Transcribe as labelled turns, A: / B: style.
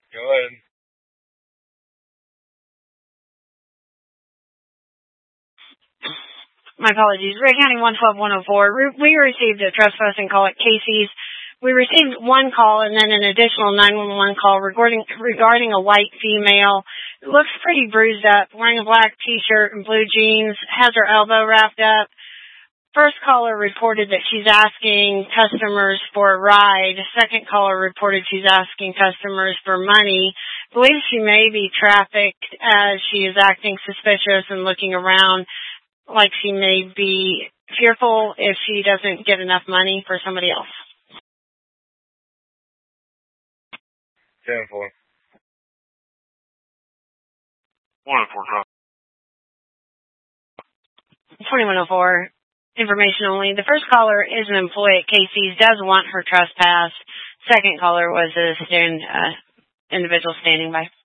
A: Go ahead.
B: My apologies. Ray County 112104. We received a trespassing call at Casey's. We received one call and then an additional 911 call regarding a white female. Looks pretty bruised up, wearing a black t-shirt and blue jeans, has her elbow wrapped up. First caller reported that she's asking customers for a ride. Second caller reported she's asking customers for money. Believes she may be trafficked as she is acting suspicious and looking around like she may be fearful if she doesn't get enough money for somebody else.
A: 10-4.
C: 1-4.
B: 2104. Information only. The first caller is an employee at Casey's, does want her trespassed. Second caller was an individual standing by.